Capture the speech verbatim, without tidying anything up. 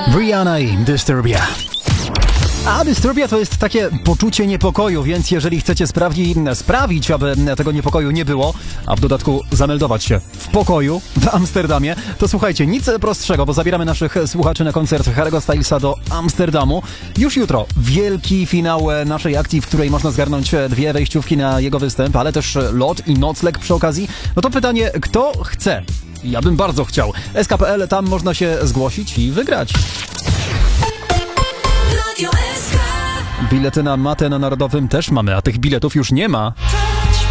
Rihanna i Disturbia. A Disturbia to jest takie poczucie niepokoju, więc jeżeli chcecie sprawdzić, sprawić, aby tego niepokoju nie było, a w dodatku zameldować się w pokoju w Amsterdamie, to słuchajcie, nic prostszego, bo zabieramy naszych słuchaczy na koncert Harry'ego Stylesa do Amsterdamu. Już jutro wielki finał naszej akcji, w której można zgarnąć dwie wejściówki na jego występ, ale też lot i nocleg przy okazji. No to pytanie, kto chce? Ja bym bardzo chciał. S K P L, tam można się zgłosić i wygrać. Bilety na matę na Narodowym też mamy, a tych biletów już nie ma.